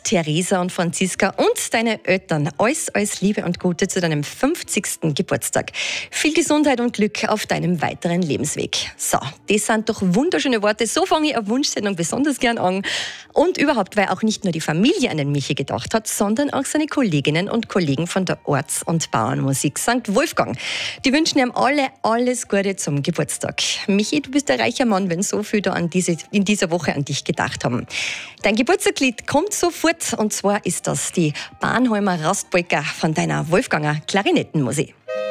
Theresa und Franziska und deine Eltern alles Liebe und Gute zu deinem 50. Geburtstag. Viel Gesundheit und Glück auf deinem weiteren Lebensweg. So, das sind doch wunderschöne Worte. So fange ich eine Wunschsendung besonders gern an. Und überhaupt, weil auch nicht nur die Familie an den Michi gedacht hat, sondern auch seine Kolleginnen und Kollegen von der Orts- und Bauernmusik St. Wolfgang. Die wünschen ihm alle alles Gute zum Geburtstag. Michi, du bist ein reicher Mann, wenn so viele da in dieser Woche an dich gedacht haben. Dein Geburtstagslied kommt sofort, und zwar ist das die Barnholmer Rastpolka von deiner Wolfganger Klarinettenmusik.